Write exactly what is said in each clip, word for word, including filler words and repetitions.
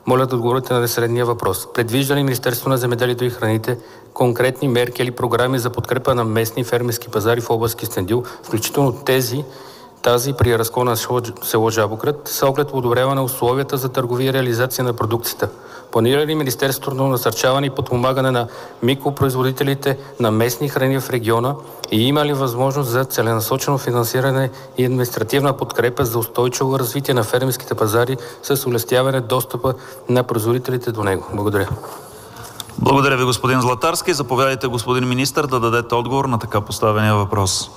Моля да отговорите на следния въпрос. Предвижда ли Министерството на земеделието и храните конкретни мерки или програми за подкрепа на местни фермерски пазари в област Кюстендил, включително тези, тази при разклона на село Жабокръд, с оглед одобряване на условията за търговия и реализация на продукцията? Планира ли Министерството на насърчаване и подпомагане на микропроизводителите на местни храни в региона и има ли възможност за целенасочено финансиране и административна подкрепа за устойчиво развитие на фермерските пазари с улесняване достъпа на производителите до него? Благодаря. Благодаря ви, господин Златарски. Заповядайте, господин министър, да дадете отговор на така поставения въпрос.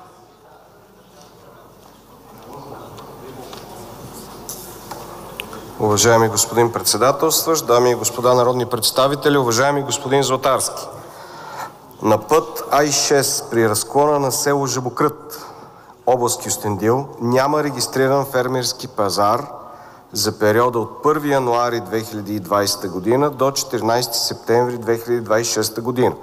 Уважаеми господин председателстващ, дами и господа народни представители, уважаеми господин Златарски! На път А шест при разклона на село Жабокръд, област Кюстендил, няма регистриран фермерски пазар за периода от първи януари две хиляди и двадесета година до четиринадесети септември две хиляди двадесет и шеста година.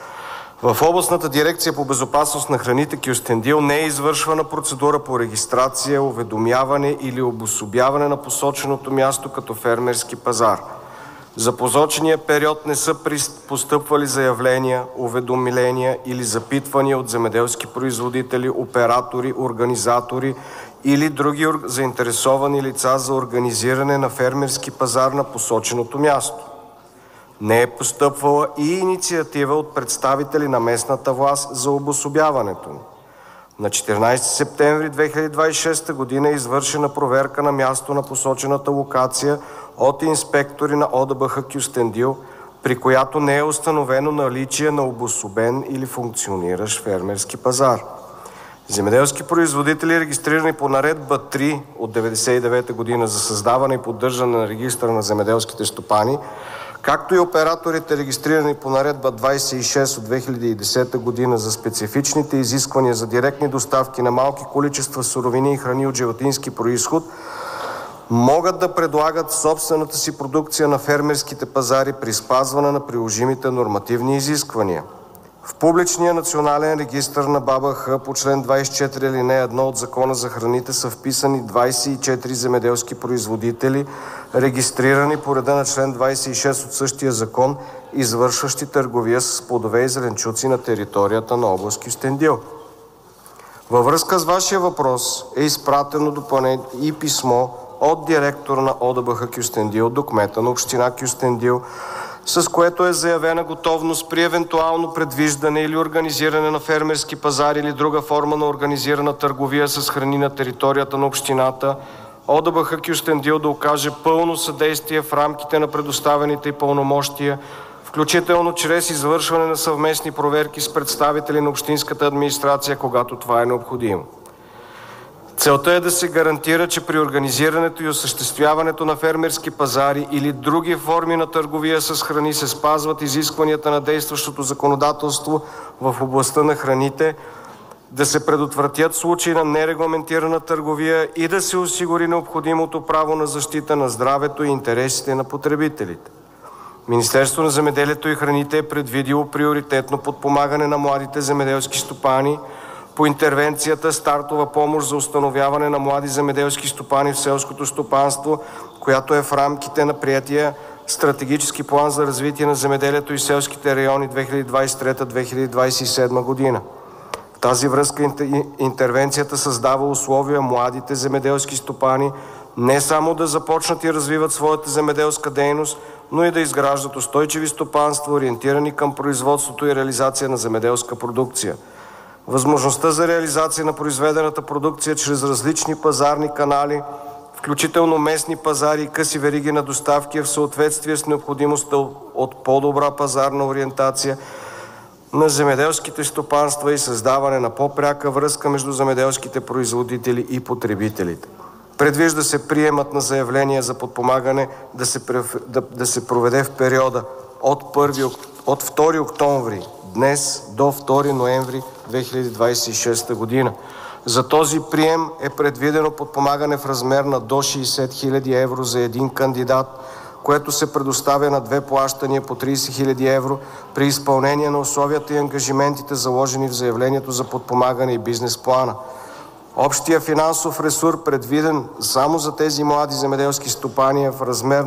В областната дирекция по безопасност на храните Кюстендил не е извършвана процедура по регистрация, уведомяване или обособяване на посоченото място като фермерски пазар. За посочения период не са постъпвали заявления, уведомления или запитвания от земеделски производители, оператори, организатори или други заинтересовани лица за организиране на фермерски пазар на посоченото място. Не е постъпвала и инициатива от представители на местната власт за обособяването му. На четиринадесети септември две хиляди двадесет и шеста година е извършена проверка на място на посочената локация от инспектори на О Д Б Х Кюстендил, при която не е установено наличие на обособен или функциониращ фермерски пазар. Земеделски производители, регистрирани по Наредба три от деветдесет и девета година за създаване и поддържане на регистъра на земеделските стопани, както и операторите, регистрирани по Наредба двадесет и шест от две хиляди и десета година за специфичните изисквания за директни доставки на малки количества суровини и храни от животински произход, могат да предлагат собствената си продукция на фермерските пазари при спазване на приложимите нормативни изисквания. В публичния национален регистър на Б А Б Х по член двадесет и четири алинея едно от Закона за храните са вписани двадесет и четири земеделски производители, регистрирани по реда на член двадесет и шест от същия закон, извършващи търговия с плодове и зеленчуци на територията на област Кюстендил. Във връзка с вашия въпрос е изпратено допълнение и писмо от директора на О Д Б Х Кюстендил до кмета на община Кюстендил, с което е заявена готовност при евентуално предвиждане или организиране на фермерски пазар или друга форма на организирана търговия с храни на територията на общината, О Д Б Х Кюстендил да окаже пълно съдействие в рамките на предоставените й пълномощия, включително чрез извършване на съвместни проверки с представители на общинската администрация, когато това е необходимо. Целта е да се гарантира, че при организирането и осъществяването на фермерски пазари или други форми на търговия с храни се спазват изискванията на действащото законодателство в областта на храните, да се предотвратят случаи на нерегламентирана търговия и да се осигури необходимото право на защита на здравето и интересите на потребителите. Министерството на земеделието и храните е предвидило приоритетно подпомагане на младите земеделски стопани по интервенцията „Стартова помощ за установяване на млади земеделски стопани в селското стопанство“, която е в рамките на приетия Стратегически план за развитие на земеделието и селските райони две хиляди двадесет и трета до две хиляди двадесет и седма година. В тази връзка интервенцията създава условия младите земеделски стопани не само да започнат и развиват своята земеделска дейност, но и да изграждат устойчиви стопанства, ориентирани към производството и реализация на земеделска продукция. Възможността за реализация на произведената продукция чрез различни пазарни канали, включително местни пазари и къси вериги на доставки, е в съответствие с необходимостта от по-добра пазарна ориентация на земеделските стопанства и създаване на по-пряка връзка между земеделските производители и потребителите. Предвижда се приемът на заявления за подпомагане да се, да, да се проведе в периода от, първи, от втори октомври, днес, до втори ноември две хиляди двадесет и шеста година. За този прием е предвидено подпомагане в размер на до шейсет хиляди евро за един кандидат, което се предоставя на две плащания по тридесет хиляди евро при изпълнение на условията и ангажиментите, заложени в заявлението за подпомагане и бизнес плана. Общия финансов ресурс, предвиден само за тези млади земеделски стопани, е в размер